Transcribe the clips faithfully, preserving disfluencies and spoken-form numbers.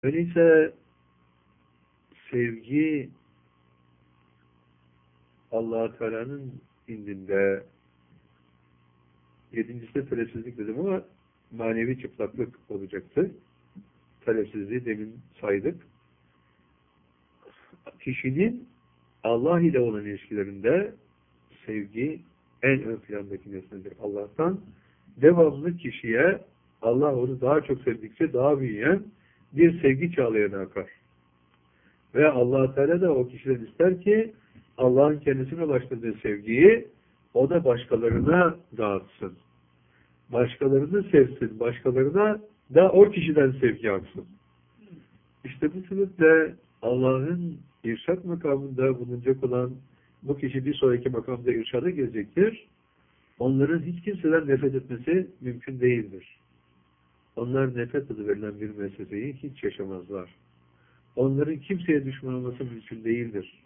Öyleyse sevgi Allah-u Teala'nın indinde, yedincisi de talepsizlik dedim ama manevi çıplaklık olacaktı. Talepsizliği demin saydık. Kişinin Allah ile olan ilişkilerinde sevgi en ön plandaki nesnedir. Allah'tan devamlı kişiye Allah onu daha çok sevdikçe daha büyüyen bir sevgi çağlayanı akar. Ve Allah Teala da o kişiden ister ki Allah'ın kendisine ulaştırdığı sevgiyi o da başkalarına dağıtsın. Başkalarını sevsin, başkalarına da o kişiden sevgi aksın. İşte bu sebeple Allah'ın irşad makamında bulunacak olan bu kişi bir sonraki makamda irşada gelecektir. Onların hiç kimseden nefret etmesi mümkün değildir. Onlar nefret adı verilen bir meseleyi hiç yaşamazlar. Onların kimseye düşman olması mümkün değildir.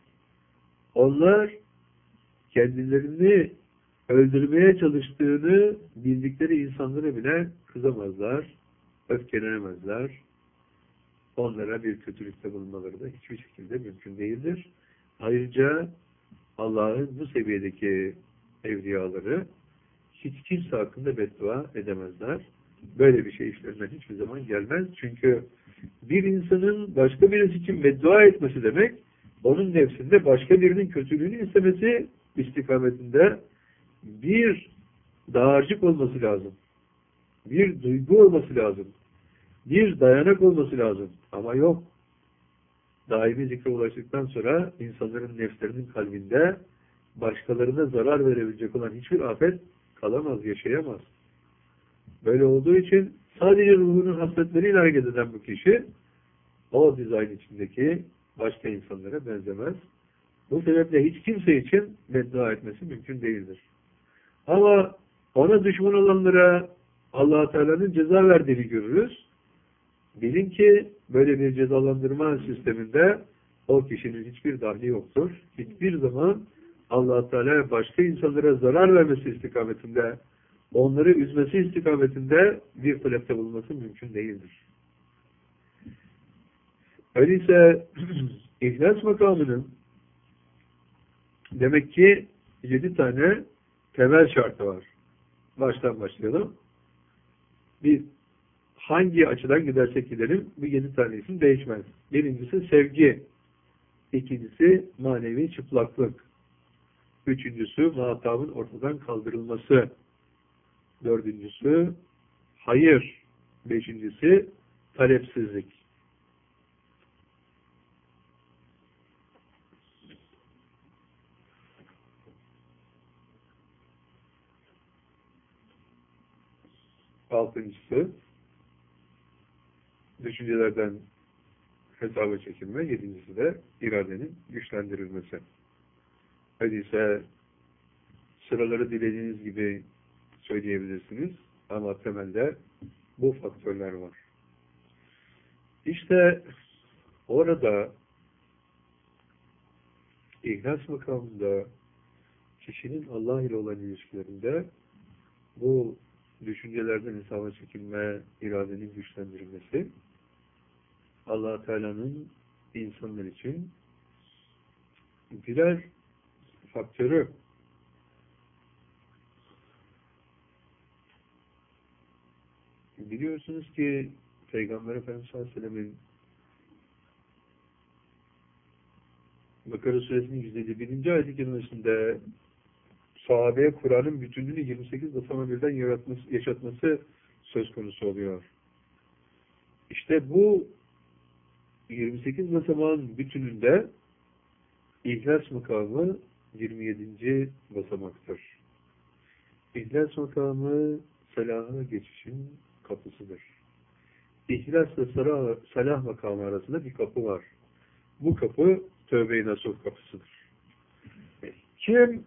Onlar kendilerini öldürmeye çalıştığını bildikleri insanlara bile kızamazlar, öfkelenemezler. Onlara bir kötülükte bulunmaları da hiçbir şekilde mümkün değildir. Ayrıca Allah'ın bu seviyedeki evliyaları hiç kimse hakkında beddua edemezler. Böyle bir şey işlerinden hiçbir zaman gelmez. Çünkü bir insanın başka birisi için beddua etmesi demek, onun nefsinde başka birinin kötülüğünü istemesi istikametinde bir dağarcık olması lazım. Bir duygu olması lazım. Bir dayanak olması lazım. Ama yok. Daimi zikre ulaştıktan sonra insanların nefslerinin kalbinde başkalarına zarar verebilecek olan hiçbir afet kalamaz, yaşayamaz. Böyle olduğu için sadece ruhunun hasletleriyle hareket eden bu kişi o dizayn içindeki başka insanlara benzemez. Bu sebeple hiç kimse için beddua etmesi mümkün değildir. Ama ona düşman olanlara Allah-u Teala'nın ceza verdiğini görürüz. Bilin ki böyle bir cezalandırma sisteminde o kişinin hiçbir dahli yoktur. Hiçbir zaman Allah-u Teala başka insanlara zarar vermesi istikametinde, onları üzmesi istikametinde bir talepte bulunması mümkün değildir. Öyleyse İhlas makamının demek ki yedi tane temel şartı var. Baştan başlayalım. Bir, hangi açıdan gidersek gidelim bu yedi tane isim değişmez. Birincisi sevgi. İkincisi manevi çıplaklık. Üçüncüsü muhatabın ortadan kaldırılması. Dördüncüsü hayır. Beşincisi talepsizlik. Altıncısı düşüncelerden hesaba çekilme. Yedincisi de iradenin güçlendirilmesi. Öyleyse sıraları dilediğiniz gibi söyleyebilirsiniz. Ama temelde bu faktörler var. İşte orada İhlas makamında kişinin Allah ile olan ilişkilerinde bu düşüncelerden hesaba çekilme, iradenin güçlendirilmesi Allah Teala'nın insanlar için birer faktörü. Biliyorsunuz ki Peygamber Efendimiz sallallahu aleyhi ve sellem'in Bakara suresinin yüz elli birinci ayet-i kerimesinde sahabeye Kur'an'ın bütünlüğünü yirmi sekiz basamağı birden yaratması, yaşatması söz konusu oluyor. İşte bu yirmi sekiz basamağın bütününde İhlas makamı yirmi yedinci basamaktır. İhlas makamı salaha geçişin kapısıdır. İhlas ve salah, salah makamı arasında bir kapı var. Bu kapı tövbe-i nasuh kapısıdır. Kim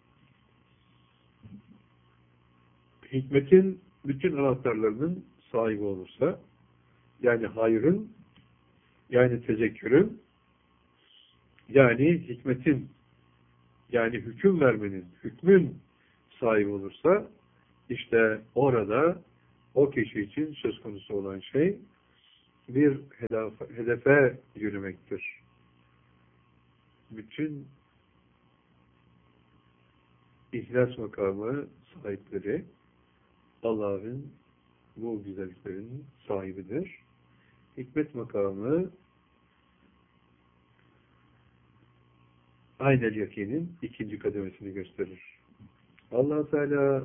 hikmetin bütün anahtarlarının sahibi olursa, yani hayrın, yani tezekkürün, yani hikmetin, yani hüküm vermenin, hükmün sahibi olursa, işte orada o kişi için söz konusu olan şey bir hedefe yürümektir. Bütün İhlas makamı sahipleri Allah'ın bu güzelliklerin sahibidir. Hikmet makamı aynel yakinin ikinci kademesini gösterir. Allah Teala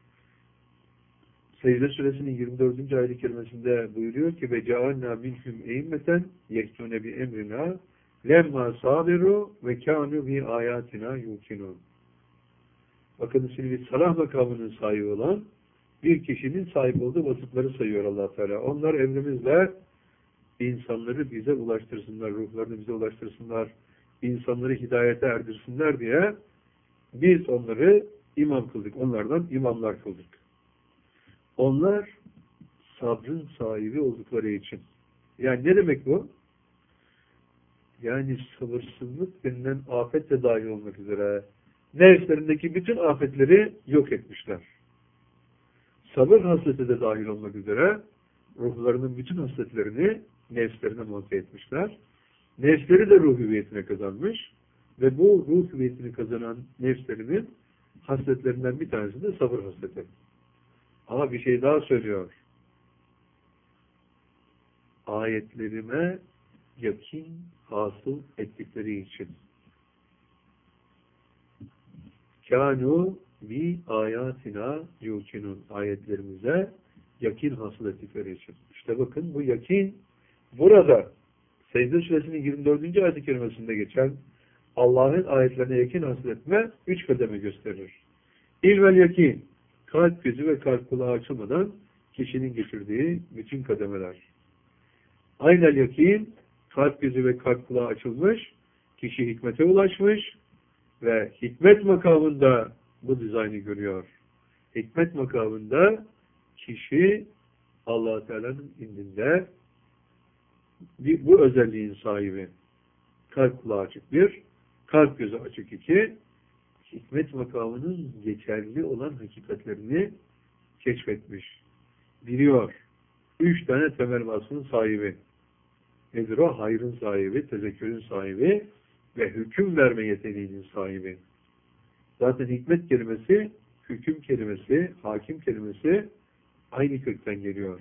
Secde Suresinin yirmi dördüncü ayet-i kerimesinde buyuruyor ki ve cealna minhum e'immeten yektune bi emrina lemma sabiru ve kanu bi ayatina yukinun. Bakın şimdi bir salah makamının sahibi olan bir kişinin sahip olduğu vasıfları sayıyor Allah Teala. Onlar emrimizle insanları bize ulaştırsınlar, ruhlarını bize ulaştırsınlar, insanları hidayete erdirsinler diye biz onları imam kıldık. Onlardan imamlar kıldık. Onlar sabrın sahibi oldukları için. Yani ne demek bu? Yani sabırsızlık denilen afet de dahil olmak üzere nefslerindeki bütün afetleri yok etmişler. Sabır hasreti de dahil olmak üzere ruhlarının bütün hasletlerini nefslerine monte etmişler. Nefsleri de ruh hüviyetine kazanmış ve bu ruh hüviyetini kazanan nefslerinin hasletlerinden bir tanesi de sabır hasleti. Ama bir şey daha söylüyor. Ayetlerime yakin hasıl ettikleri için. Kânû bi ayatina yukinun, ayetlerimize yakin hasıl ettikleri için. İşte bakın bu yakin burada Secde Suresinin yirmi dördüncü ayet-i kerimesinde geçen Allah'ın ayetlerine yakin hasıl etme üç kademe gösterir. İlvel yakin, kalp gözü ve kalp kulağı açılmadan kişinin geçirdiği bütün kademeler. Aynel yakin, kalp gözü ve kalp kulağı açılmış, kişi hikmete ulaşmış ve hikmet makamında bu dizaynı görüyor. Hikmet makamında kişi Allah-u Teala'nın indinde bir, bu özelliğin sahibi. Kalp kulağı açık bir, kalp gözü açık iki, hikmet makamının geçerli olan hakikatlerini keşfetmiş. Biliyor. Üç tane temel vasfın sahibi. Nedir o? Hayrın sahibi, tezekkürün sahibi ve hüküm verme yeteneğinin sahibi. Zaten hikmet kelimesi, hüküm kelimesi, hakim kelimesi aynı kökten geliyor.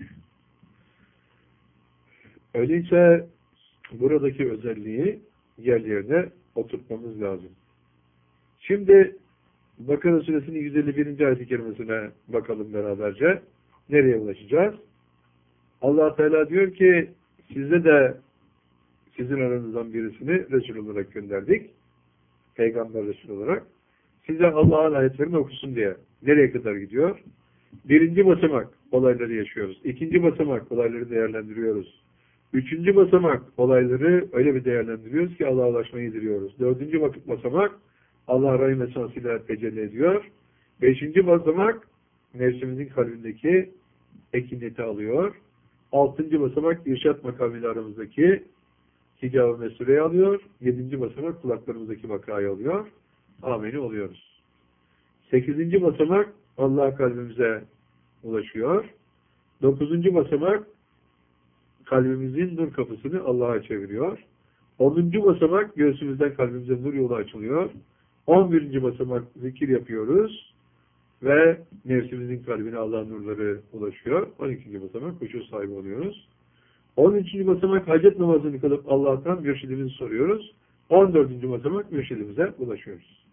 Öyleyse buradaki özelliği yerlerine oturtmamız lazım. Şimdi Bakara Suresinin yüz elli birinci ayet-i kerimesine bakalım beraberce. Nereye ulaşacağız? Allah Teala diyor ki size de sizin aranızdan birisini Resul olarak gönderdik. Peygamber Resul olarak. Size Allah'ın ayetlerini okusun diye. Nereye kadar gidiyor? Birinci basamak olayları yaşıyoruz. İkinci basamak olayları değerlendiriyoruz. Üçüncü basamak olayları öyle bir değerlendiriyoruz ki Allah'a ulaşmayı diliyoruz. Dördüncü vakit basamak Allah rahim esasıyla tecelli ediyor. Beşinci basamak nefsimizin kalbindeki ekiniyeti alıyor. Altıncı basamak irşat makamıyla aramızdaki hicab-ı mesureyi alıyor. Yedinci basamak kulaklarımızdaki vakayı alıyor. Ameni oluyoruz. Sekizinci basamak Allah kalbimize ulaşıyor. Dokuzuncu basamak kalbimizin nur kapısını Allah'a çeviriyor. Onuncu basamak göğsümüzden kalbimize nur yolu açılıyor. On birinci basamak zikir yapıyoruz ve nefsimizin kalbine Allah nurları ulaşıyor. On ikinci basamak huşu sahibi oluyoruz. On üçüncü basamak hacet namazını kılıp Allah'tan mürşidimizi soruyoruz. On dördüncü basamak mürşidimize ulaşıyoruz.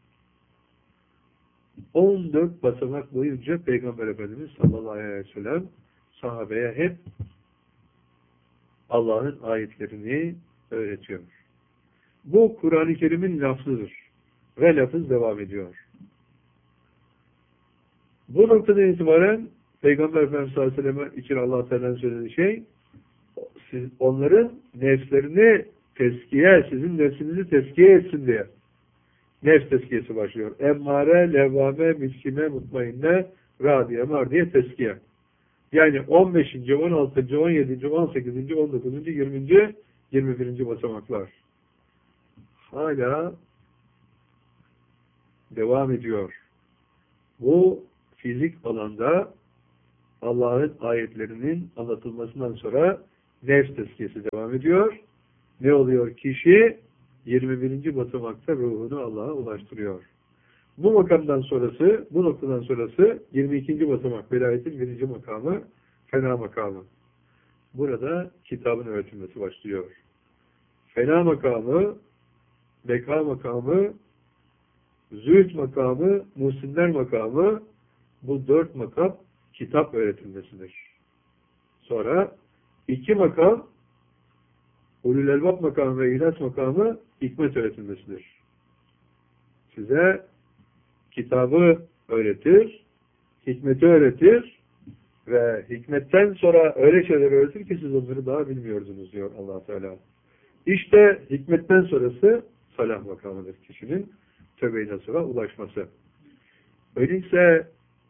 On dört basamak boyunca Peygamber Efendimiz sallallahu aleyhi ve sellem sahabeye hep Allah'ın ayetlerini öğretiyor. Bu Kur'an-ı Kerim'in lafzıdır. Ve lafız devam ediyor. Bu noktadan itibaren Peygamber Efendimiz sallallahu aleyhi ve sellem için Allah Teala'nın söylediği şey siz onların nefslerini teskiye, sizin nefsinizi teskiye etsin diye. Nefs teskiyesi başlıyor. Emmare, levvame, miskime, mutmainne, radiye, mardiye teskiye. Yani on beşinci, on altıncı, on yedinci, on sekizinci, on dokuzuncu, yirminci, yirmi birinci basamaklar. Hala devam ediyor. Bu fizik alanda Allah'ın ayetlerinin anlatılmasından sonra nefs tezkiyesi devam ediyor. Ne oluyor? Kişi yirmi birinci basamakta ruhunu Allah'a ulaştırıyor. Bu makamdan sonrası, bu noktadan sonrası yirmi ikinci basamak, velayetin birinci makamı, fena makamı. Burada kitabın öğretilmesi başlıyor. Fena makamı, beka makamı, zühd makamı, muhsinler makamı, bu dört makam kitap öğretilmesidir. Sonra iki makam, ulul elbab makamı ve ihlas makamı hikmet öğretilmesidir. Size kitabı öğretir, hikmeti öğretir ve hikmetten sonra öyle şeyler öğretir ki siz onları daha bilmiyorsunuz diyor Allah Teala. İşte hikmetten sonrası salah makamıdır kişinin tövbe-i nasuha ulaşması. Öyleyse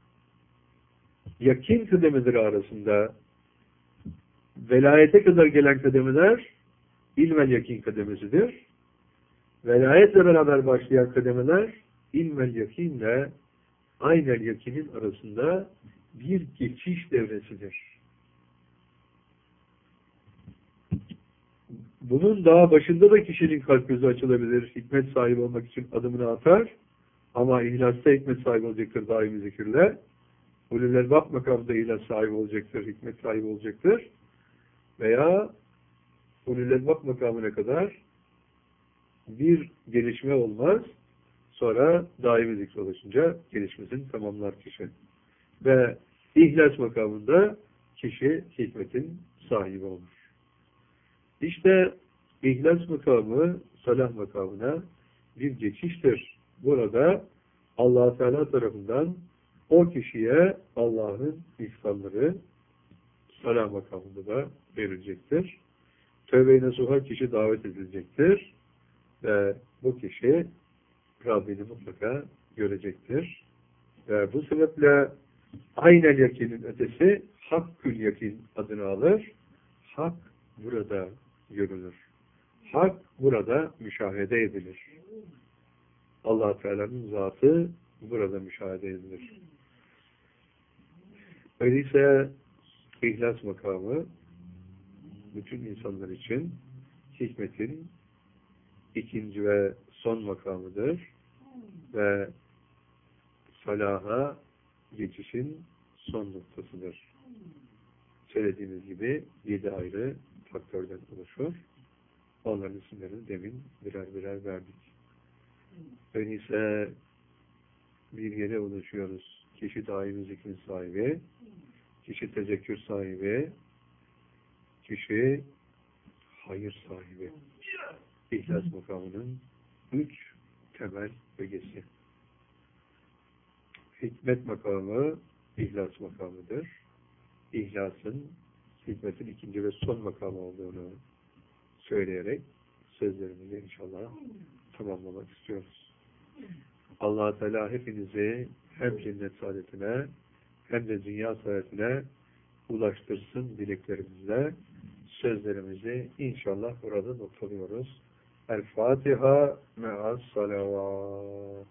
yakin kıdemeleri arasında velayete kadar gelen kademeler ilmel yakin kademesidir. Velayetle beraber başlayan kademeler ilmel yakinle aynel yakinin arasında bir geçiş devresidir. Bunun daha başında da kişinin kalp gözü açılabilir, hikmet sahibi olmak için adımını atar ama ihlasta hikmet sahibi olacaktır daimi zikirle. Ulul elbab makamında ihlas sahibi olacaktır, hikmet sahibi olacaktır. Veya ulul elbab makamına kadar bir gelişme olmaz. Sonra daimi zikre ulaşınca gelişmesini tamamlar kişi. Ve ihlas makamında kişi hikmetin sahibi olur. İşte ihlas makamı salah makamına bir geçiştir. Burada Allah Teala tarafından o kişiye Allah'ın ihsanları salah makamında da verilecektir. Tövbe-i nasuha kişi davet edilecektir. Ve bu kişi Rabbini mutlaka görecektir. Ve bu sebeple aynel yakinin ötesi hakkül yakin adını alır. Hak burada görülür. Hak burada müşahede edilir. Allah Teala'nın zatı burada müşahede edilir. Öyleyse ihlas makamı bütün insanlar için hikmetin ikinci ve son makamıdır ve salaha geçişin son noktasıdır. Söylediğimiz gibi yedi ayrı faktörden oluşur. Onların isimlerini demin birer birer verdik. Öyleyse bir yere ulaşıyoruz. Kişi daimi zikrin sahibi, kişi tezekkür sahibi, kişi hayır sahibi. İhlas makamının üç temel ögesi. Hikmet makamı ihlas makamıdır. İhlasın hikmetin ikinci ve son makamı olduğunu söyleyerek sözlerimizi inşallah tamamlamak istiyoruz. Allah Teala hepinizi hem cennet saadetine hem de dünya saadetine ulaştırsın dileklerimizle. Sözlerimizi inşallah burada noktalıyoruz. El Fatiha me'as salavat.